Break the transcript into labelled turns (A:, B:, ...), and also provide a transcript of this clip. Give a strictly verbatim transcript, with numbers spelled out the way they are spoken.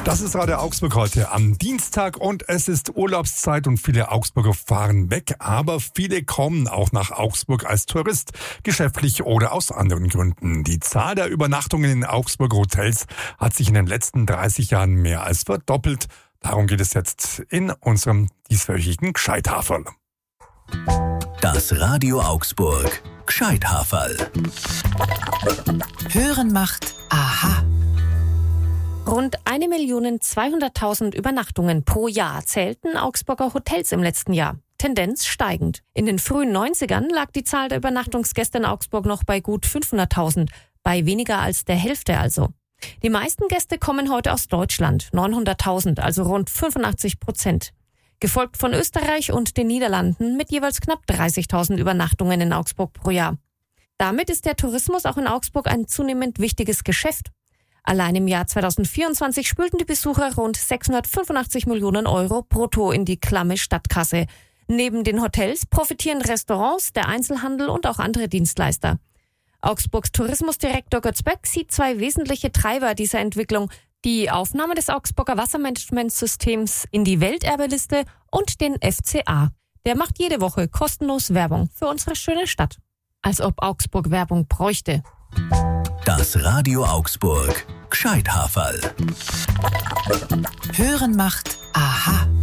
A: Das ist Radio Augsburg heute am Dienstag und es ist Urlaubszeit und viele Augsburger fahren weg, aber viele kommen auch nach Augsburg als Tourist, geschäftlich oder aus anderen Gründen. Die Zahl der Übernachtungen in Augsburger Hotels hat sich in den letzten dreißig Jahren mehr als verdoppelt. Darum geht es jetzt in unserem dieswöchigen Gscheithaferl.
B: Das Radio Augsburg Gscheithaferl.
C: Hören macht aha.
D: Rund eine Million zweihunderttausend Übernachtungen pro Jahr zählten Augsburger Hotels im letzten Jahr. Tendenz steigend. In den frühen neunzigern lag die Zahl der Übernachtungsgäste in Augsburg noch bei gut fünfhunderttausend, bei weniger als der Hälfte also. Die meisten Gäste kommen heute aus Deutschland, neunhunderttausend, also rund fünfundachtzig Prozent. Gefolgt von Österreich und den Niederlanden mit jeweils knapp dreißigtausend Übernachtungen in Augsburg pro Jahr. Damit ist der Tourismus auch in Augsburg ein zunehmend wichtiges Geschäft. Allein im Jahr zweitausendvierundzwanzig spülten die Besucher rund sechshundertfünfundachtzig Millionen Euro brutto in die klamme Stadtkasse. Neben den Hotels profitieren Restaurants, der Einzelhandel und auch andere Dienstleister. Augsburgs Tourismusdirektor Götz Böck sieht zwei wesentliche Treiber dieser Entwicklung: die Aufnahme des Augsburger Wassermanagementsystems in die Welterbeliste und den F C A. Der macht jede Woche kostenlos Werbung für unsere schöne Stadt. Als ob Augsburg Werbung bräuchte.
B: Das Radio Augsburg Gscheithaferl.
C: Hören macht aha.